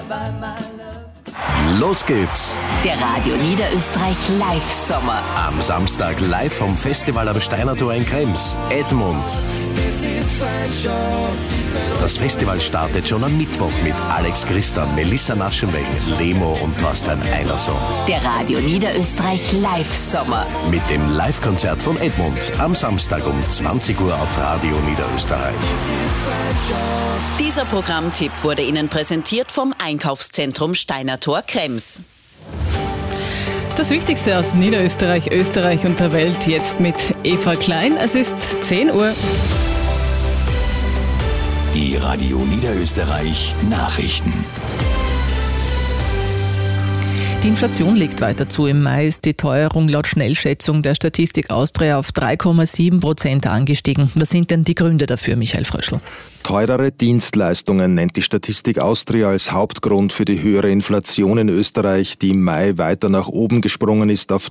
Los geht's! Der Radio Niederösterreich Live-Sommer. Am Samstag live vom Festival am Steinertor in Krems, Edmund. Das Festival startet schon am Mittwoch mit Alex Christa, Melissa Naschenweng, Lemo und Thorstein Einerson. Der Radio Niederösterreich Live-Sommer. Mit dem Live-Konzert von Edmund am Samstag um 20 Uhr auf Radio Niederösterreich. Dieser Programmtipp wurde Ihnen präsentiert vom Einkaufszentrum Steinertor Krems. Das Wichtigste aus Niederösterreich, Österreich und der Welt jetzt mit Eva Klein. Es ist 10 Uhr. Die Radio Niederösterreich Nachrichten. Die Inflation legt weiter zu. Im Mai ist die Teuerung laut Schnellschätzung der Statistik Austria auf 3,7% angestiegen. Was sind denn die Gründe dafür, Michael Fröschl? Teurere Dienstleistungen nennt die Statistik Austria als Hauptgrund für die höhere Inflation in Österreich, die im Mai weiter nach oben gesprungen ist auf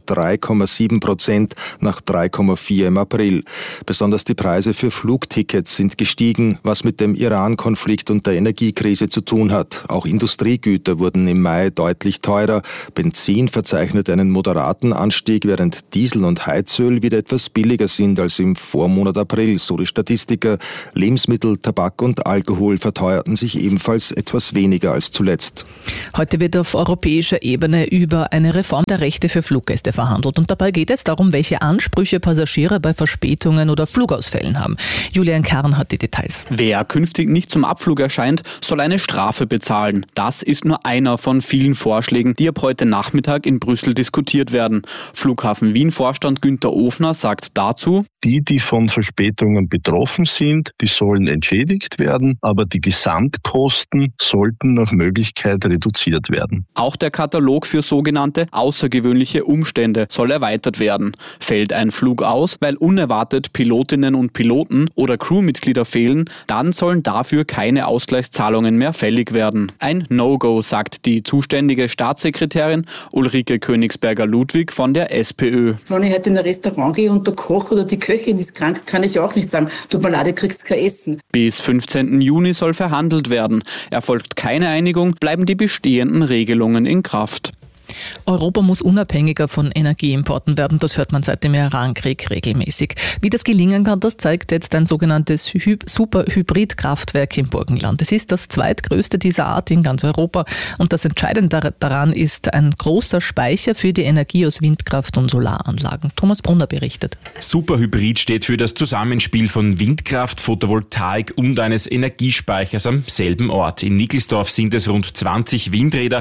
3,7% nach 3,4 im April. Besonders die Preise für Flugtickets sind gestiegen, was mit dem Iran-Konflikt und der Energiekrise zu tun hat. Auch Industriegüter wurden im Mai deutlich teurer. Benzin verzeichnet einen moderaten Anstieg, während Diesel und Heizöl wieder etwas billiger sind als im Vormonat April, so die Statistiker. Lebensmittel, Tabak und Alkohol verteuerten sich ebenfalls etwas weniger als zuletzt. Heute wird auf europäischer Ebene über eine Reform der Rechte für Fluggäste verhandelt. Und dabei geht es darum, welche Ansprüche Passagiere bei Verspätungen oder Flugausfällen haben. Julian Kern hat die Details. Wer künftig nicht zum Abflug erscheint, soll eine Strafe bezahlen. Das ist nur einer von vielen Vorschlägen, die ab heute Nachmittag in Brüssel diskutiert werden. Flughafen Wien-Vorstand Günther Ofner sagt dazu: Die von Verspätungen betroffen sind, die sollen entschädigt werden, aber die Gesamtkosten sollten nach Möglichkeit reduziert werden. Auch der Katalog für sogenannte außergewöhnliche Umstände soll erweitert werden. Fällt ein Flug aus, weil unerwartet Pilotinnen und Piloten oder Crewmitglieder fehlen, dann sollen dafür keine Ausgleichszahlungen mehr fällig werden. Ein No-Go, sagt die zuständige Staatssekretärin Ulrike Königsberger-Ludwig von der SPÖ. Wenn ich heute in ein Restaurant gehe und der Koch oder die Köchin ist krank, kann ich auch nicht sagen, tut mir leid, ihr kriegt kein Essen. Bis 15. Juni soll verhandelt werden. Erfolgt keine Einigung, bleiben die bestehenden Regelungen in Kraft. Europa muss unabhängiger von Energieimporten werden, das hört man seit dem Irankrieg regelmäßig. Wie das gelingen kann, das zeigt jetzt ein sogenanntes Superhybridkraftwerk im Burgenland. Es ist das zweitgrößte dieser Art in ganz Europa und das Entscheidende daran ist ein großer Speicher für die Energie aus Windkraft und Solaranlagen. Thomas Brunner berichtet. Superhybrid steht für das Zusammenspiel von Windkraft, Photovoltaik und eines Energiespeichers am selben Ort. In Nickelsdorf sind es rund 20 Windräder,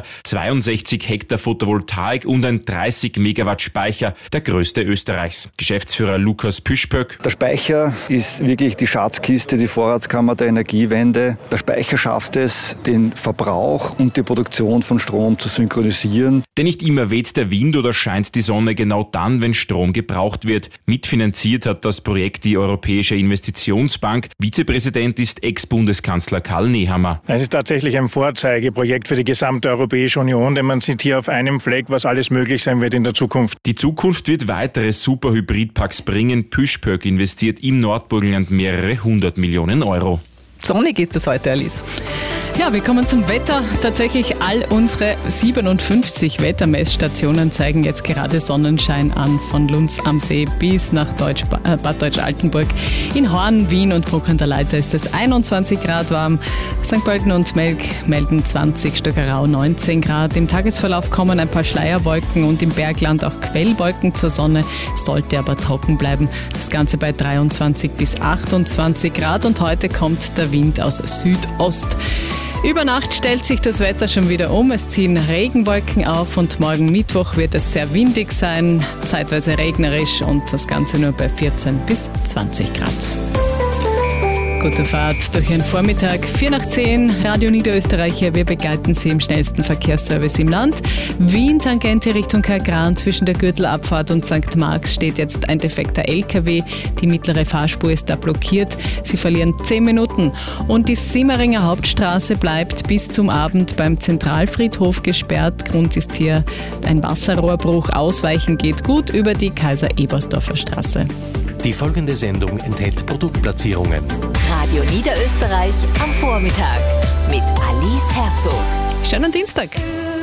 62 Hektar Photovoltaik und ein 30 Megawatt Speicher, der größte Österreichs. Geschäftsführer Lukas Püschböck. Der Speicher ist wirklich die Schatzkiste, die Vorratskammer der Energiewende. Der Speicher schafft es, den Verbrauch und die Produktion von Strom zu synchronisieren. Denn nicht immer weht der Wind oder scheint die Sonne genau dann, wenn Strom gebraucht wird. Mitfinanziert hat das Projekt die Europäische Investitionsbank. Vizepräsident ist Ex-Bundeskanzler Karl Nehammer. Es ist tatsächlich ein Vorzeigeprojekt für die gesamte Europäische Union, denn man sieht hier auf einem Fleck, was alles möglich sein wird in der Zukunft. Die Zukunft wird weitere Superhybridparks bringen. Püschböck investiert im Nordburgenland mehrere 100 Millionen Euro. Sonnig ist es heute, Alice. Ja, wir kommen zum Wetter. Tatsächlich all unsere 57 Wettermessstationen zeigen jetzt gerade Sonnenschein an, von Lunds am See bis nach Bad Deutsch-Altenburg. In Horn, Wien und Bruck an der Leiter ist es 21 Grad warm. St. Pölten und Melk melden 20, Stöckerau 19 Grad. Im Tagesverlauf kommen ein paar Schleierwolken und im Bergland auch Quellwolken zur Sonne, sollte aber trocken bleiben. Das Ganze bei 23 bis 28 Grad und heute kommt der Wind aus Südost. Über Nacht stellt sich das Wetter schon wieder um. Es ziehen Regenwolken auf und morgen Mittwoch wird es sehr windig sein, zeitweise regnerisch und das Ganze nur bei 14 bis 20 Grad. Gute Fahrt durch Ihren Vormittag. 9:04, Radio Niederösterreich. Wir begleiten Sie im schnellsten Verkehrsservice im Land. Wien, Tangente Richtung Kagran, zwischen der Gürtelabfahrt und St. Marx steht jetzt ein defekter LKW. Die mittlere Fahrspur ist da blockiert. Sie verlieren 10 Minuten. Und die Simmeringer Hauptstraße bleibt bis zum Abend beim Zentralfriedhof gesperrt. Grund ist hier ein Wasserrohrbruch. Ausweichen geht gut über die Kaiser-Ebersdorfer Straße. Die folgende Sendung enthält Produktplatzierungen. Radio Niederösterreich am Vormittag mit Alice Herzog. Schönen Dienstag.